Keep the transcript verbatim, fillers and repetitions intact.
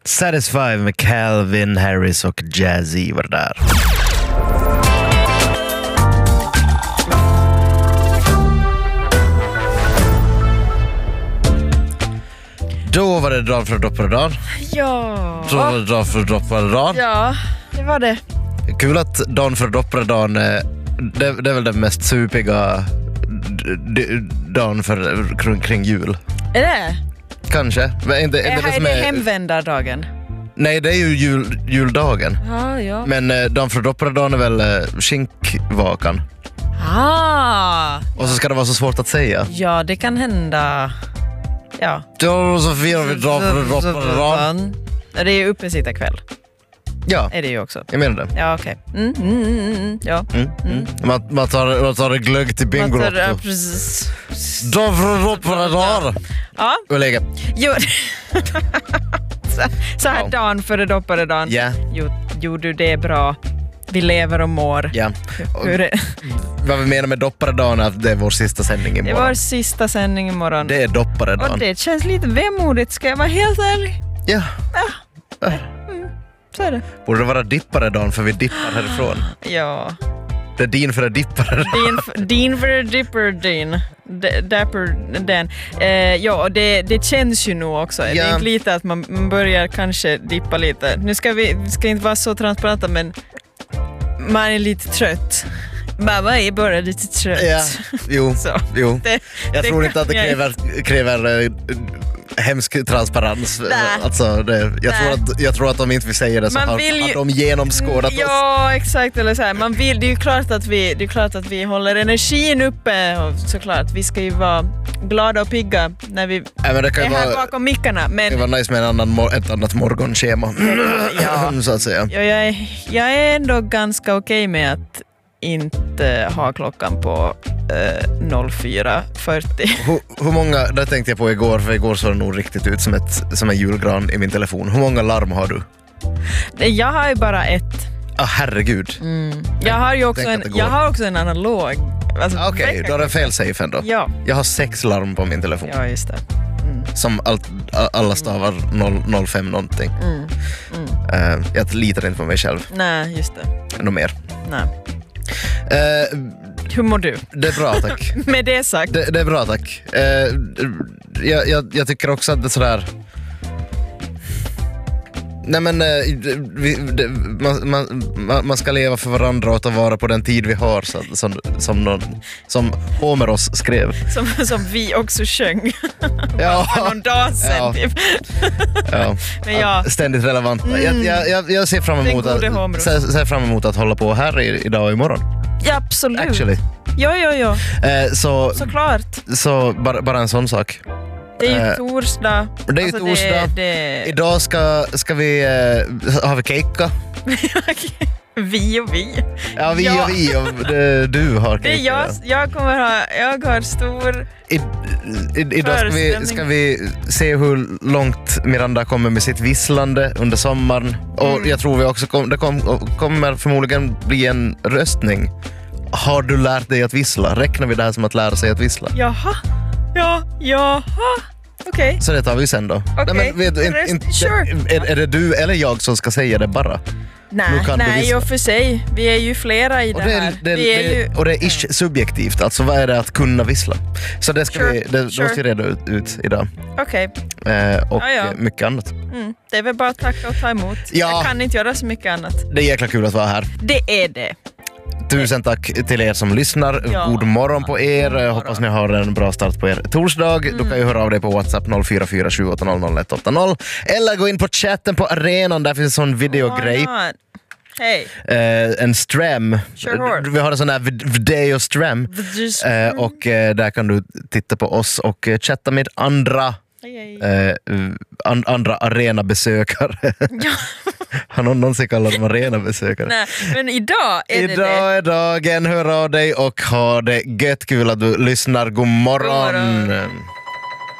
Satisfy med Calvin Harris och Jazzy var där. Då var det Dan för att droppa Dan. Ja. Då var det Dan för att droppa Dan. Ja, det var det. Kul att Dan för att droppa Dan, det, det är väl den mest supiga d- d- Dan för, kring, kring jul. Är det? Kanske. Men inte, Är, det är som det är, hemvändardagen? nej, det är ju jul, juldagen. Ja, ja. Men eh, Dan för att droppa Dan är väl eh, skinkvakan. Ah. Och så ska det vara så svårt att säga. Ja, det kan hända. Ja. Då så firar vi Dan för att droppa Dan. Ja, det är ju uppesittarkväll. Ja, Är det ju också. jag menar det. Ja, okej. Okay. Mm, mm, mm, mm, ja. Mm, mm. Man, man, tar, man tar det glögg till Man tar- ja, Bingolotto. precis. Dan för att droppa Dan. Ja. Och lägga. Jo. så, så här Ja. dagen före doppade dagen. Ja, Jo, jo, du, det är bra. Vi lever och mår. ja. Och Hur är... vad vi menar med doppare dagen är att det är vår sista sändning Det imorgon. var vår sista sändning imorgon. Det är doppare Och dagen. det känns lite vemodigt, ska jag vara helt ärlig. Ja. Så är det. Borde det vara dippare dagen för vi dippar härifrån. Ja. Det är din för att dippare dagen. Din, f- din för dipper din. D- dapper den. Eh, ja, och det, det känns ju nog också. Det Ja. är inte lite att man man börjar kanske dippa lite. Nu ska vi vi ska inte vara så transparenta, men man är lite trött. Mamma är bara lite trött. Ja, jo, Så. jo. Det, Jag det tror kan inte att det jag- kräver, kräver äh, hemsk transparens. Nej. Alltså, det, jag, tror Nej. att, jag tror att om inte vi säger det så Man har, vill ju- har de genomskådat oss. Ja, exakt. Eller så här. Man vill, det är ju klart att vi, det är klart att vi håller energin uppe, och såklart. Vi ska ju vara glada och pigga när vi Nej, men det är kan ju här vara, bakom mickarna. Men det var nice med en annan, mor- ett annat morgonschema. Ja. Så att säga. Ja, jag, är, jag är ändå ganska okej med att inte ha klockan på eh, fyra fyrtio. Hur, hur många, det tänkte jag på igår, för igår såg det nog riktigt ut som, ett, som en julgran i min telefon. Hur många larm har du? Jag har ju bara ett. Ah, herregud. Mm. Jag har ju också Tänk en, att det går. jag har också en analog. Alltså, Okej, väckarklocka. då är det fel safe ändå. Ja, Jag har sex larm på min telefon. ja, just det. Som allt, alla stavar noll noll fem någonting. Mm. Mm. Uh, jag litar inte på mig själv. Nej, just det. Något mer. Nej. Uh, Hur mår du? det är bra, tack. Med det sagt. det, det är bra, tack. Uh, jag, jag, jag tycker också att det är sådär... Nej men, uh, vi, det, man, man, man ska leva för varandra och ta vara på den tid vi har, så, som, som, någon, som Homeros skrev. Som, som vi också sjöng Ja. för någon dag sedan. Ja. Typ. Ja. Men ja. Ständigt relevanta. Mm. Jag, jag, jag ser fram emot Den gode att, Homeros. ser, ser fram emot att hålla på här i, idag och imorgon. Ja, absolut. Actually. Ja, ja, ja. Eh, så Såklart. så bara, bara en sån sak. Det är ju Eh, torsdag. det är ju Alltså, torsdag. Det, Idag ska, ska vi, eh, har vi kejka? vi och vi. Ja, vi Ja. och vi och det, du har Det är kejka. jag, jag kommer ha, jag har stor... I, i, idag ska vi, ska vi se hur långt Miranda kommer med sitt visslande under sommaren. Och Mm. jag tror vi också kom, det kom, kommer förmodligen bli en röstning. Har du lärt dig att vissla? Räknar vi det här som att lära sig att vissla? Jaha, ja, jaha. Okej. Så det tar vi sen då. Okej. Nej, men vet, du, in, Rest- in, sure. är, är det du eller jag som ska säga det bara? Nu Nej, kan du nej, vissla. och för sig. Vi är ju flera i Och det, det, är, här. det, vi är det, ju... och det är ish subjektivt, alltså vad är det att kunna vissla? Så det ska Sure, vi, det, det sure. måste vi reda ut, ut idag. Okej, Eh, och Ja, ja. eh, mycket annat. mm. det är väl bara att tacka och ta emot. Ja. Jag kan inte göra så mycket annat. Det är jäkla kul att vara här. Det är det. Tusen tack till er som lyssnar. Ja. God morgon på er. God morgon. Hoppas ni har en bra start på er torsdag. Mm. Du kan ju höra av dig på WhatsApp noll fyra fyra sju åtta noll noll ett åtta noll eller gå in på chatten på arenan. Där finns en sån videogrej. Why not? Hej. Eh, en stram. Sure. Vi har en sån här vid- video stram. Just- Eh, och eh, där kan du titta på oss och eh, chatta med andra Hej, hej. eh, an- andra arenabesökare. Ja. Har någon någonsin kallat dem arenabesökare? Nej, men idag är det det. Idag är dagen, hör av dig och ha det gött, kul att du lyssnar. God morgon! God morgon.